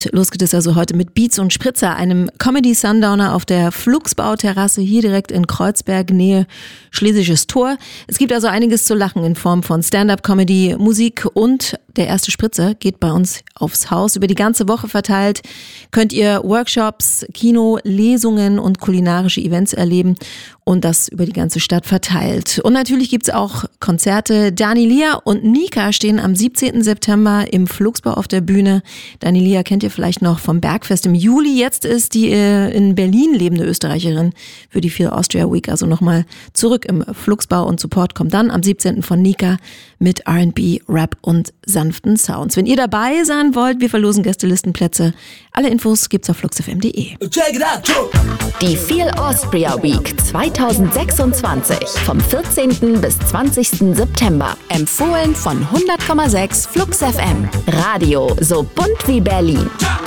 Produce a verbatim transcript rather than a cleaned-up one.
Los geht es also heute mit Beats und Spritzer, einem Comedy-Sundowner auf der Flugsbau-Terrasse hier direkt in Kreuzberg, Nähe Schlesisches Tor. Es gibt also einiges zu lachen in Form von Stand-up-Comedy, Musik und der erste Spritzer geht bei uns aufs Haus. Über die ganze Woche verteilt könnt ihr Workshops, Kino, Lesungen und kulinarische Events erleben und das über die ganze Stadt verteilt. Und natürlich gibt's auch Konzerte. Dani Lia und Nika stehen am siebzehnten September im Flugsbau auf der Bühne. Dani Lia kennt ihr vielleicht noch vom Bergfest im Juli. Jetzt ist die in Berlin lebende Österreicherin für die Feel Austria Week also nochmal zurück im Flugsbau und Support kommt dann am siebzehnten von Nika mit R and B, Rap und sanften Sounds. Wenn ihr dabei sein wollt, wir verlosen Gästelistenplätze. Alle Infos gibt's auf flux f m punkt de. Die Feel Austria Week zweitausendsechsundzwanzig vom vierzehnten bis zwanzigsten September. Empfohlen von hundert Komma sechs Flux F M. Radio so bunt wie Berlin.